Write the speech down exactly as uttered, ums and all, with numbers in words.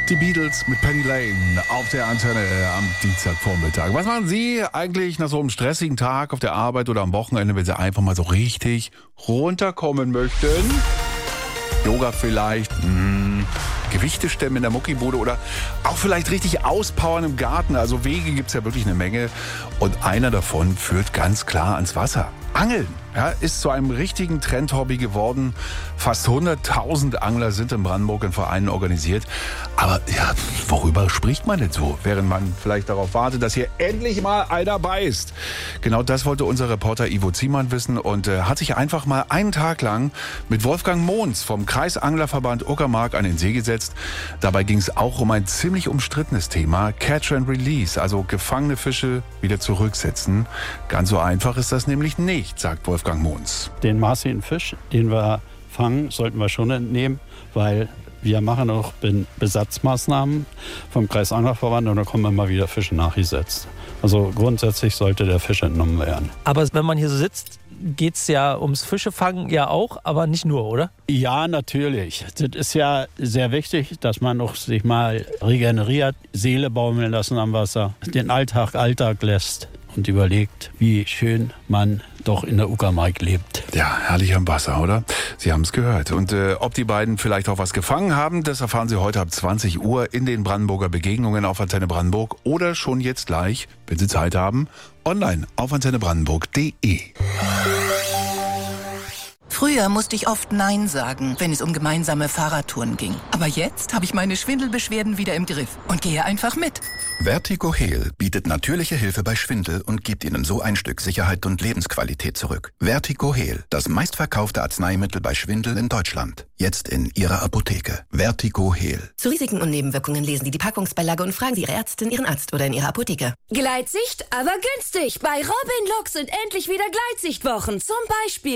Die Beatles mit Penny Lane auf der Antenne am Dienstagvormittag. Was machen Sie eigentlich nach so einem stressigen Tag auf der Arbeit oder am Wochenende, wenn Sie einfach mal so richtig runterkommen möchten? Yoga vielleicht, mh, Gewichte stemmen in der Muckibude oder auch vielleicht richtig auspowern im Garten. Also Wege gibt's ja wirklich eine Menge und einer davon führt ganz klar ans Wasser. Angeln, ja, ist zu einem richtigen Trendhobby geworden. Fast hunderttausend Angler sind in Brandenburg in Vereinen organisiert. Aber ja, worüber spricht man denn so, während man vielleicht darauf wartet, dass hier endlich mal einer beißt? Genau das wollte unser Reporter Ivo Ziemann wissen und äh, hat sich einfach mal einen Tag lang mit Wolfgang Mohns vom Kreisanglerverband Uckermark an den See gesetzt. Dabei ging es auch um ein ziemlich umstrittenes Thema, Catch and Release, also gefangene Fische wieder zurücksetzen. Ganz so einfach ist das nämlich nicht, sagt Wolfgang Mohns. Den maßigen Fisch, den wir fangen, sollten wir schon entnehmen, weil wir machen auch Besatzmaßnahmen vom Kreisanglerverband und da kommen immer wieder Fische nachgesetzt. Also grundsätzlich sollte der Fisch entnommen werden. Aber wenn man hier so sitzt, geht es ja ums Fischefangen ja auch, aber nicht nur, oder? Ja, natürlich. Das ist ja sehr wichtig, dass man auch sich mal regeneriert, Seele baumeln lassen am Wasser, den Alltag Alltag lässt und überlegt, wie schön man doch in der Uckermark lebt. Ja, herrlich am Wasser, oder? Sie haben es gehört. Und äh, ob die beiden vielleicht auch was gefangen haben, das erfahren Sie heute ab zwanzig Uhr in den Brandenburger Begegnungen auf Antenne Brandenburg oder schon jetzt gleich, wenn Sie Zeit haben, online auf antenne brandenburg punkt de. Früher musste ich oft Nein sagen, wenn es um gemeinsame Fahrradtouren ging. Aber jetzt habe ich meine Schwindelbeschwerden wieder im Griff und gehe einfach mit. Vertigo Heal bietet natürliche Hilfe bei Schwindel und gibt Ihnen so ein Stück Sicherheit und Lebensqualität zurück. Vertigo Heal, das meistverkaufte Arzneimittel bei Schwindel in Deutschland. Jetzt in Ihrer Apotheke. Vertigo Heal. Zu Risiken und Nebenwirkungen lesen Sie die Packungsbeilage und fragen Sie Ihre Ärztin, Ihren Arzt oder in Ihrer Apotheke. Gleitsicht, aber günstig. Bei Robin Lux sind endlich wieder Gleitsichtwochen. Zum Beispiel